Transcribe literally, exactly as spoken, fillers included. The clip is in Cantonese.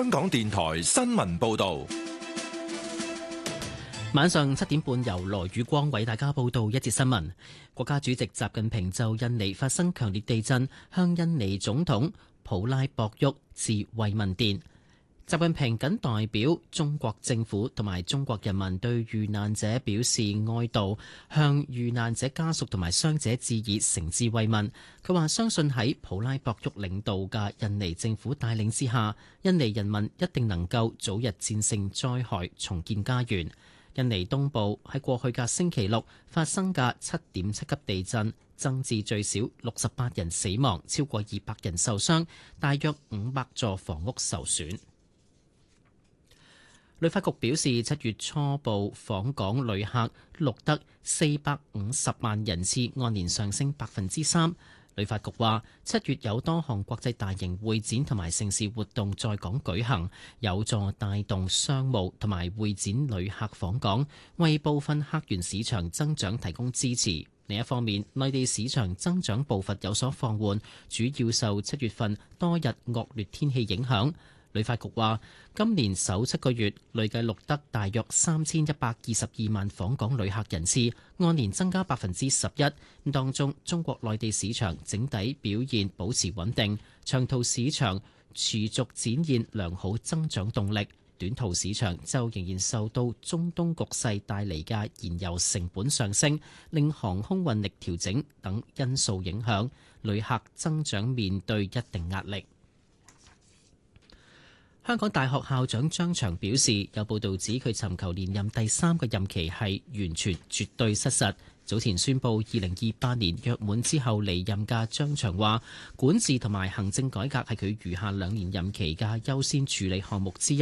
香港電台新聞報道。 晚上七點半，由羅宇光為大家報道一節新聞。國家主席習近平就印尼發生強烈地震，向印尼總統普拉博沃致慰問電。習近平謹代表中國政府同埋中國人民對遇難者表示哀悼，向遇難者家屬同埋傷者致以誠摯慰問。佢話相信喺普拉博沃領導嘅印尼政府帶領之下，印尼人民一定能夠早日戰勝災害，重建家園。印尼東部喺過去嘅星期六發生嘅七點七級地震，增至最少六十八人死亡，超過二百人受傷，大約五百座房屋受損。旅發局表示，七月初步訪港旅客錄得四百五十萬人次，按年上升百分之三。旅發局話，七月有多項國際大型會展同埋盛事活動在港舉行，有助帶動商務同埋會展旅客訪港，為部分客源市場增長提供支持。另一方面，內地市場增長步伐有所放緩，主要受七月份多日惡劣天氣影響。旅發局話，今年首七個月累計錄得大約三千一百二十二萬訪港旅客人次，按年增加百分之十一。當中，中國內地市場整體表現保持穩定，長途市場持續展現良好增長動力，短途市場就仍然受到中東局勢帶嚟嘅燃油成本上升、令航空運力調整等因素影響，旅客增長面對一定壓力。香港大學校長張翔表示，有報道指佢尋求連任第三個任期係完全絕對失實。早前宣布二零二八年約滿之後離任嘅張翔話，管治同埋行政改革係佢餘下兩年任期嘅優先處理項目之一。